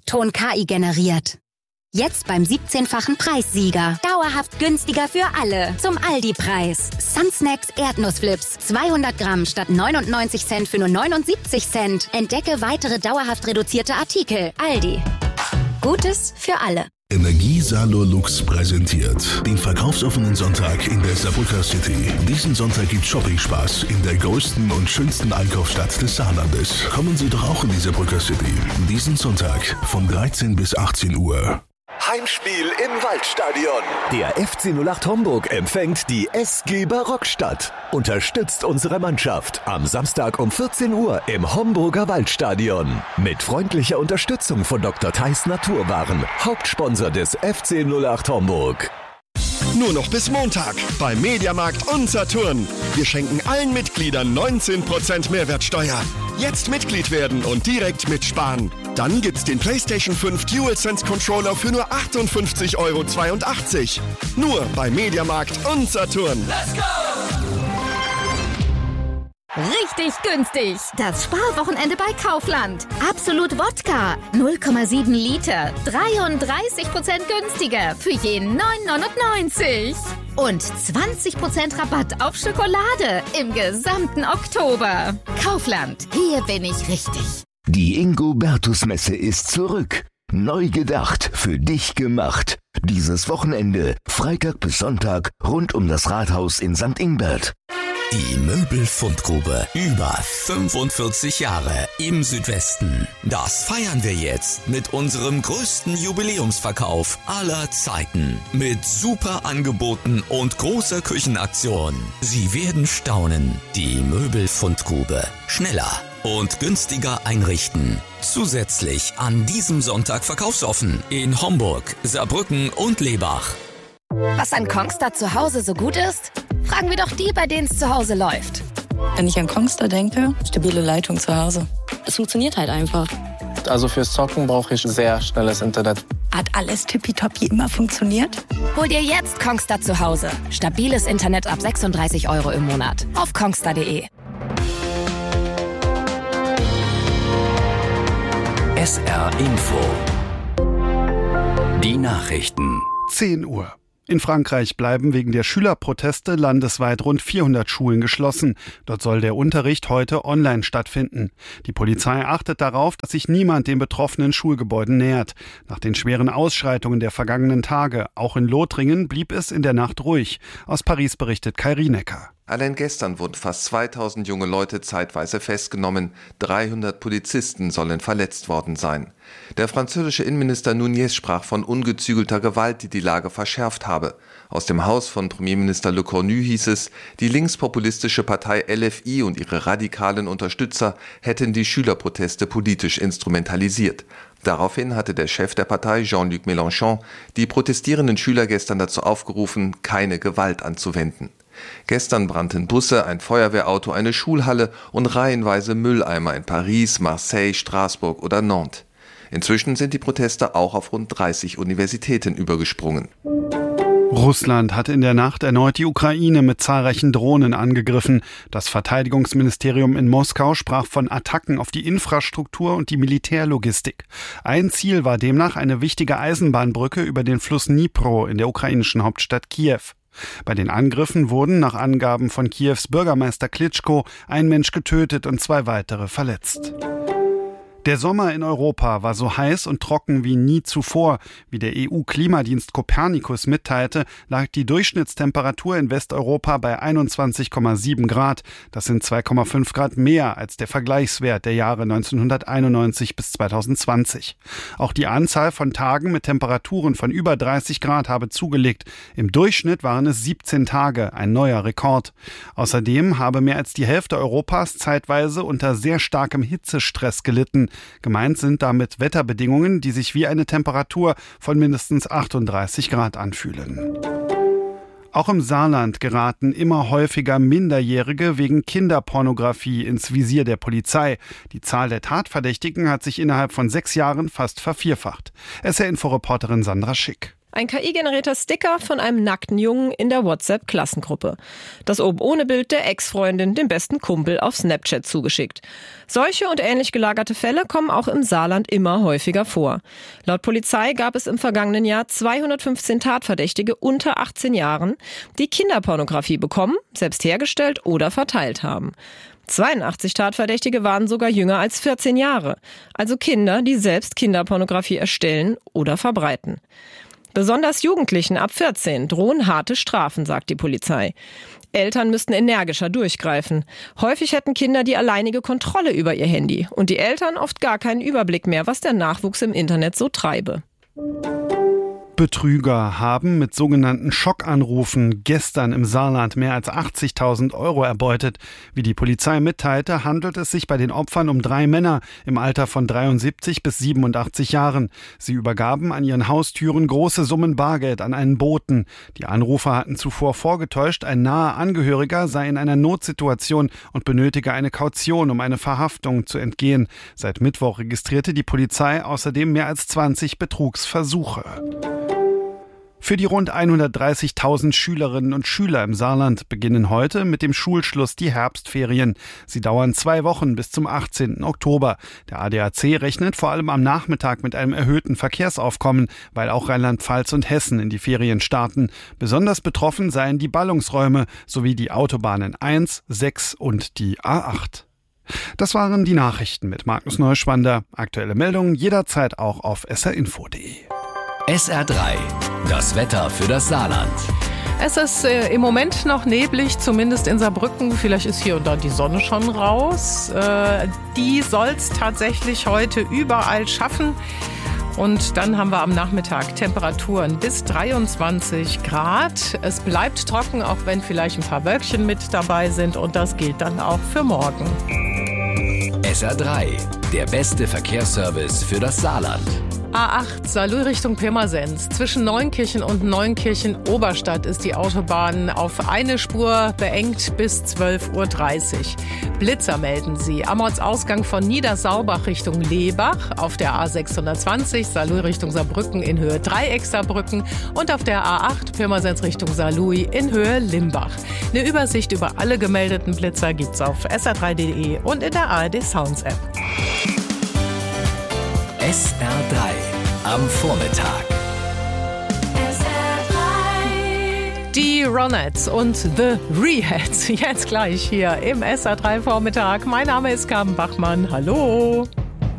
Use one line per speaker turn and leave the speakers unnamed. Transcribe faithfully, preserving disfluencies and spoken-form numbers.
O-Ton K I generiert. Jetzt beim siebzehnfachen Preissieger. Dauerhaft günstiger für alle. Zum Aldi-Preis. Sunsnacks Erdnussflips. zweihundert Gramm statt neunundneunzig Cent für nur neunundsiebzig Cent. Entdecke weitere dauerhaft reduzierte Artikel. Aldi. Gutes für alle.
Energie Salo Lux präsentiert den verkaufsoffenen Sonntag in der Saarbrücker City. Diesen Sonntag gibt Shopping-Spaß in der größten und schönsten Einkaufsstadt des Saarlandes. Kommen Sie doch auch in die Saarbrücker City. Diesen Sonntag von dreizehn bis achtzehn Uhr.
Heimspiel im Waldstadion. Der F C null acht Homburg empfängt die S G Barockstadt. Unterstützt unsere Mannschaft am Samstag um vierzehn Uhr im Homburger Waldstadion. Mit freundlicher Unterstützung von Doktor Theis Naturwaren, Hauptsponsor des F C null acht Homburg.
Nur noch bis Montag beim Mediamarkt und Saturn. Wir schenken allen Mitgliedern neunzehn Prozent Mehrwertsteuer. Jetzt Mitglied werden und direkt mitsparen. Dann gibt's den PlayStation fünf DualSense Controller für nur achtundfünfzig Euro zweiundachtzig. Nur bei Mediamarkt und Saturn.
Let's go! Richtig günstig. Das Sparwochenende bei Kaufland. Absolut Wodka. null Komma sieben Liter. dreiunddreißig Prozent günstiger für jeden neun neunundneunzig. Und zwanzig Prozent Rabatt auf Schokolade im gesamten Oktober. Kaufland. Hier bin ich richtig.
Die Ingo-Bertus-Messe ist zurück. Neu gedacht, für dich gemacht. Dieses Wochenende, Freitag bis Sonntag, rund um das Rathaus in Sankt Ingbert.
Die Möbelfundgrube. Über fünfundvierzig Jahre im Südwesten. Das feiern wir jetzt mit unserem größten Jubiläumsverkauf aller Zeiten. Mit super Angeboten und großer Küchenaktion. Sie werden staunen. Die Möbelfundgrube. Schneller und günstiger einrichten. Zusätzlich an diesem Sonntag verkaufsoffen in Homburg, Saarbrücken und Lebach.
Was an Kongstar zu Hause so gut ist? Fragen wir doch die, bei denen es zu Hause läuft.
Wenn ich an Kongstar denke, stabile Leitung zu Hause. Es funktioniert halt einfach.
Also fürs Zocken brauche ich sehr schnelles Internet.
Hat alles tippitoppi immer funktioniert?
Hol dir jetzt Kongstar zu Hause. Stabiles Internet ab sechsunddreißig Euro im Monat. Auf kongstar punkt de.
S R Info. Die Nachrichten.
zehn Uhr. In Frankreich bleiben wegen der Schülerproteste landesweit rund vierhundert Schulen geschlossen. Dort soll der Unterricht heute online stattfinden. Die Polizei achtet darauf, dass sich niemand den betroffenen Schulgebäuden nähert. Nach den schweren Ausschreitungen der vergangenen Tage, auch in Lothringen, blieb es in der Nacht ruhig. Aus Paris berichtet Kai Rienecker.
Allein gestern wurden fast zweitausend junge Leute zeitweise festgenommen. dreihundert Polizisten sollen verletzt worden sein. Der französische Innenminister Nunez sprach von ungezügelter Gewalt, die die Lage verschärft habe. Aus dem Haus von Premierminister Le Cornu hieß es, die linkspopulistische Partei L F I und ihre radikalen Unterstützer hätten die Schülerproteste politisch instrumentalisiert. Daraufhin hatte der Chef der Partei, Jean-Luc Mélenchon, die protestierenden Schüler gestern dazu aufgerufen, keine Gewalt anzuwenden. Gestern brannten Busse, ein Feuerwehrauto, eine Schulhalle und reihenweise Mülleimer in Paris, Marseille, Straßburg oder Nantes. Inzwischen sind die Proteste auch auf rund dreißig Universitäten übergesprungen.
Russland hat in der Nacht erneut die Ukraine mit zahlreichen Drohnen angegriffen. Das Verteidigungsministerium in Moskau sprach von Attacken auf die Infrastruktur und die Militärlogistik. Ein Ziel war demnach eine wichtige Eisenbahnbrücke über den Fluss Dnipro in der ukrainischen Hauptstadt Kiew. Bei den Angriffen wurden nach Angaben von Kiews Bürgermeister Klitschko ein Mensch getötet und zwei weitere verletzt. Der Sommer in Europa war so heiß und trocken wie nie zuvor. Wie der E U-Klimadienst Copernicus mitteilte, lag die Durchschnittstemperatur in Westeuropa bei einundzwanzig Komma sieben Grad. Das sind zwei Komma fünf Grad mehr als der Vergleichswert der Jahre neunzehnhunderteinundneunzig bis zweitausendzwanzig. Auch die Anzahl von Tagen mit Temperaturen von über dreißig Grad habe zugelegt. Im Durchschnitt waren es siebzehn Tage, ein neuer Rekord. Außerdem habe mehr als die Hälfte Europas zeitweise unter sehr starkem Hitzestress gelitten. Gemeint sind damit Wetterbedingungen, die sich wie eine Temperatur von mindestens achtunddreißig Grad anfühlen. Auch im Saarland geraten immer häufiger Minderjährige wegen Kinderpornografie ins Visier der Polizei. Die Zahl der Tatverdächtigen hat sich innerhalb von sechs Jahren fast vervierfacht. S R-Info-Reporterin Sandra Schick.
Ein K I-generierter Sticker von einem nackten Jungen in der WhatsApp-Klassengruppe. Das oben ohne Bild der Ex-Freundin dem besten Kumpel auf Snapchat zugeschickt. Solche und ähnlich gelagerte Fälle kommen auch im Saarland immer häufiger vor. Laut Polizei gab es im vergangenen Jahr zweihundertfünfzehn Tatverdächtige unter achtzehn Jahren, die Kinderpornografie bekommen, selbst hergestellt oder verteilt haben. zweiundachtzig Tatverdächtige waren sogar jünger als vierzehn Jahre, also Kinder, die selbst Kinderpornografie erstellen oder verbreiten. Besonders Jugendlichen ab vierzehn drohen harte Strafen, sagt die Polizei. Eltern müssten energischer durchgreifen. Häufig hätten Kinder die alleinige Kontrolle über ihr Handy und die Eltern oft gar keinen Überblick mehr, was der Nachwuchs im Internet so treibe.
Betrüger haben mit sogenannten Schockanrufen gestern im Saarland mehr als achtzigtausend Euro erbeutet. Wie die Polizei mitteilte, handelt es sich bei den Opfern um drei Männer im Alter von dreiundsiebzig bis siebenundachtzig Jahren. Sie übergaben an ihren Haustüren große Summen Bargeld an einen Boten. Die Anrufer hatten zuvor vorgetäuscht, ein naher Angehöriger sei in einer Notsituation und benötige eine Kaution, um eine Verhaftung zu entgehen. Seit Mittwoch registrierte die Polizei außerdem mehr als zwanzig Betrugsversuche. Für die rund hundertdreißigtausend Schülerinnen und Schüler im Saarland beginnen heute mit dem Schulschluss die Herbstferien. Sie dauern zwei Wochen bis zum achtzehnten Oktober. Der A D A C rechnet vor allem am Nachmittag mit einem erhöhten Verkehrsaufkommen, weil auch Rheinland-Pfalz und Hessen in die Ferien starten. Besonders betroffen seien die Ballungsräume sowie die Autobahnen eins, sechs und die A acht. Das waren die Nachrichten mit Markus Neuschwander. Aktuelle Meldungen jederzeit auch auf s r info punkt d e.
S R drei, das Wetter für das Saarland.
Es ist äh, im Moment noch neblig, zumindest in Saarbrücken. Vielleicht ist hier und da die Sonne schon raus. Äh, die soll es tatsächlich heute überall schaffen. Und dann haben wir am Nachmittag Temperaturen bis dreiundzwanzig Grad. Es bleibt trocken, auch wenn vielleicht ein paar Wölkchen mit dabei sind. Und das gilt dann auch für morgen.
S R drei, der beste Verkehrsservice für das Saarland.
A acht, Saarlouis Richtung Pirmasens. Zwischen Neunkirchen und Neunkirchen-Oberstadt ist die Autobahn auf eine Spur beengt bis zwölf Uhr dreißig. Blitzer melden sie. Am Ortsausgang von Niedersaubach Richtung Lebach, auf der A sechshundertzwanzig, Saarlouis Richtung Saarbrücken in Höhe Dreieck-Saarbrücken und auf der A acht, Pirmasens Richtung Saarlouis in Höhe Limbach. Eine Übersicht über alle gemeldeten Blitzer gibt's auf s r drei punkt d e und in der A R D Sounds App.
S R drei am Vormittag.
Die Ronettes und The Rehats jetzt gleich hier im S R drei Vormittag. Mein Name ist Carmen Bachmann. Hallo.